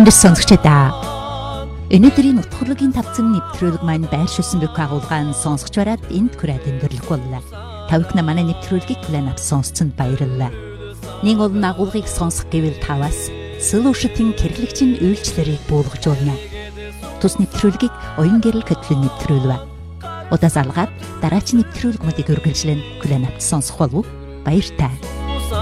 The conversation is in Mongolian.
Амжилт сонсогчдаа. Өнөөдрийн утгуулагийн тавцан нэвтрүүлэг маань байршуулсан бүх агуулгаан сонсогч бараад энд хүрээд өндөрлөх боллоо. Тавхна манай нэвтрүүлгийг план авч сонсцонд баярлалаа. Нэг олон агуулгыг сонсох гэвэл таваас Solution-ийн хэрэглэгчийн үйлчлэлийг буулгаж болно. Тус нэвтрүүлгийг оюун гэрэл хөтөлбөр нэвтрүүлвэ. Удаас алгаад дараагийн нэвтрүүлгүүдийг үргэлжлэн план авч сонсох болов уу? Баяр таа.